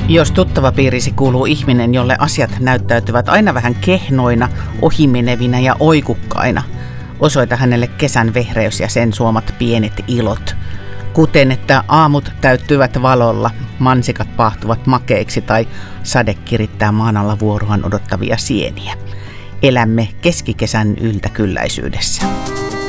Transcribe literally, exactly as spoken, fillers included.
Jos tuttava piirisi kuuluu ihminen, jolle asiat näyttäytyvät aina vähän kehnoina, ohimenevinä ja oikukkaina, osoita hänelle kesän vehreys ja sen suomat pienet ilot. Kuten että aamut täyttyvät valolla, mansikat paahtuvat makeiksi tai sade kirittää maan alla vuoroaan odottavia sieniä. Elämme keskikesän yltäkylläisyydessä.